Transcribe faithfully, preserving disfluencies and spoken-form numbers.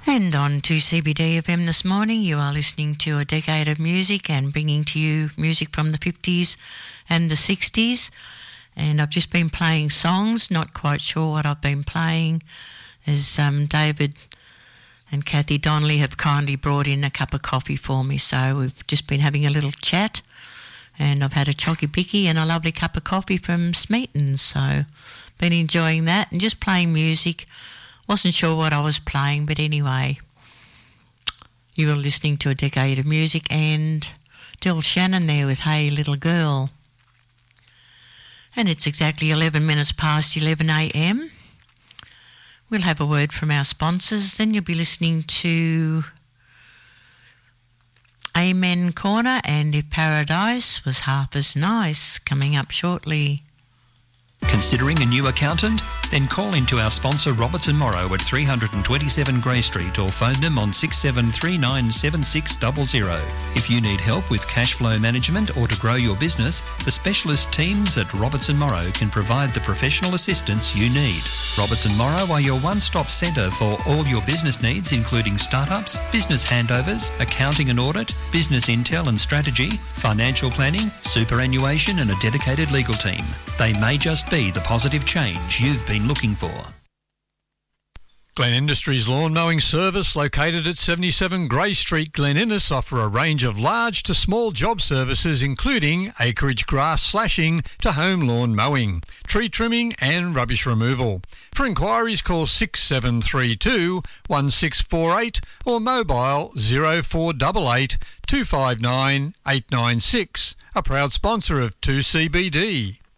And on to C B D F M this morning, you are listening to a decade of music and bringing to you music from the fifties and the sixties. And I've just been playing songs, not quite sure what I've been playing, as um, David and Kathy Donnelly have kindly brought in a cup of coffee for me. So we've just been having a little chat, and I've had a chocky picky and a lovely cup of coffee from Smeaton's. So been enjoying that and just playing music. Wasn't sure what I was playing, but anyway, you were listening to a decade of music, and Del Shannon there with Hey Little Girl. And it's exactly eleven minutes past eleven a m. We'll have a word from our sponsors, then you'll be listening to Amen Corner and If Paradise Was Half As Nice coming up shortly. Considering a new accountant? Then call into our sponsor Robertson Morrow at three twenty-seven Grey Street or phone them on six seven three nine seven six zero zero. If you need help with cash flow management or to grow your business, the specialist teams at Robertson Morrow can provide the professional assistance you need. Robertson Morrow are your one-stop centre for all your business needs, including startups, business handovers, accounting and audit, business intel and strategy, financial planning, superannuation and a dedicated legal team. They may just be the positive change you've been looking for. Glen Industries Lawn Mowing Service, located at seventy-seven Grey Street, Glen Innes, offer a range of large to small job services including acreage grass slashing to home lawn mowing, tree trimming and rubbish removal. For inquiries, call six seven three two, one six four eight or mobile zero four eight eight, two five nine, eight nine six, a proud sponsor of two C B D.